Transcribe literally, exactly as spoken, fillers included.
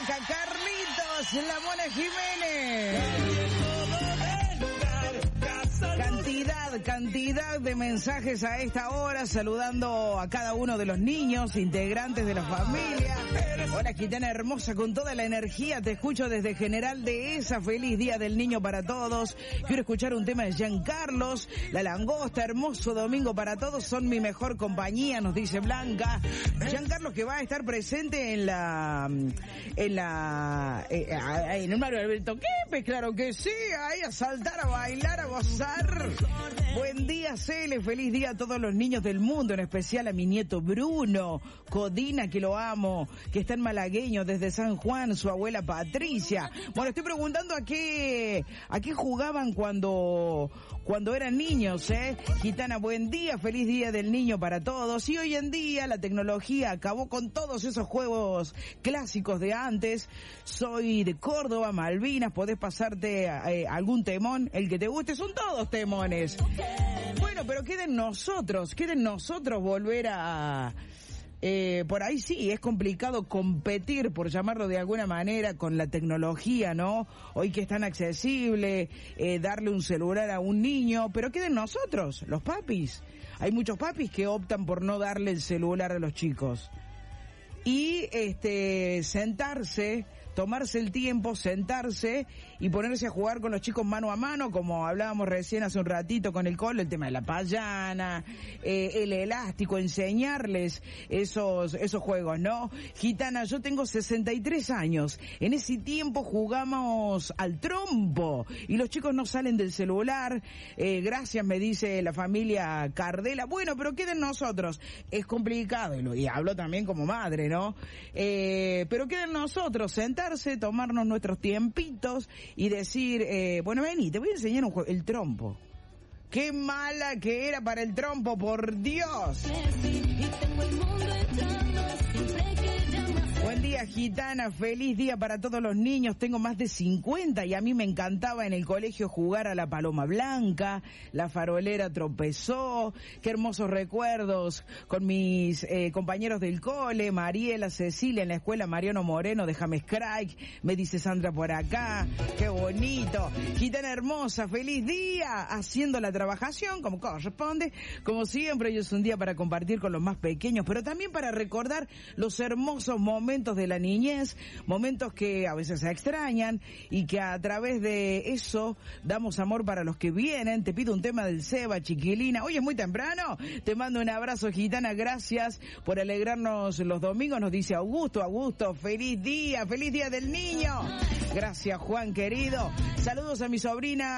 Blanca, Carlitos, la Mona Jiménez. Cantidad, cantidad de mensajes a esta hora, saludando a cada uno de los niños, integrantes de la familia. Hola, Gitana hermosa, con toda la energía, te escucho desde General Dehesa, feliz día del niño para todos. Quiero escuchar un tema de Giancarlos, La Langosta, hermoso domingo para todos, son mi mejor compañía, nos dice Blanca. Giancarlos que va a estar presente en la, en la, eh, en el Mario Alberto Kempes, claro que sí, ahí a saltar, a bailar, a gozar. Buen día, Cele, feliz día a todos los niños del mundo, en especial a mi nieto Bruno, Codina, que lo amo, que está en Malagueño desde San Juan, su abuela Patricia. Bueno, estoy preguntando a qué, a qué jugaban cuando, cuando eran niños, ¿eh? Gitana, buen día, feliz día del niño para todos. Y hoy en día la tecnología acabó con todos esos juegos clásicos de antes. Soy de Córdoba, Malvinas, podés pasarte eh, algún temón, el que te guste, son todos temones. Bueno, pero queden nosotros, queden nosotros volver a... Eh, por ahí sí, es complicado competir, por llamarlo de alguna manera, con la tecnología, ¿no? Hoy que es tan accesible, eh, darle un celular a un niño, pero queden nosotros, los papis. Hay muchos papis que optan por no darle el celular a los chicos. Y, este, sentarse... tomarse el tiempo, sentarse y ponerse a jugar con los chicos mano a mano, como hablábamos recién hace un ratito con el Colo, el tema de la payana, eh, el elástico, enseñarles esos esos juegos, ¿no? Gitana, yo tengo sesenta y tres años, en ese tiempo jugamos al trompo y los chicos no salen del celular, eh, gracias me dice la familia Cardela, bueno, pero queden nosotros, es complicado, y, lo, y hablo también como madre, ¿no? Eh, pero queden nosotros, sentar tomarnos nuestros tiempitos y decir, eh, bueno, vení, te voy a enseñar un juego, el trompo. Qué mala que era para el trompo, por Dios. Buen día, Gitana, feliz día para todos los niños, tengo más de cincuenta y a mí me encantaba en el colegio jugar a la paloma blanca, la farolera tropezó, qué hermosos recuerdos con mis eh, compañeros del cole, Mariela, Cecilia en la escuela Mariano Moreno de James Craig, me dice Sandra por acá, qué bonito. Gitana hermosa, feliz día, haciendo la trabajación como corresponde, como siempre, hoy es un día para compartir con los más pequeños, pero también para recordar los hermosos momentos de la niñez, momentos que a veces se extrañan y que a través de eso damos amor para los que vienen. Te pido un tema del Seba, chiquilina. Hoy es muy temprano. Te mando un abrazo, Gitana. Gracias por alegrarnos los domingos. Nos dice Augusto. Augusto, feliz día, feliz día del niño. Gracias, Juan, querido. Saludos a mi sobrina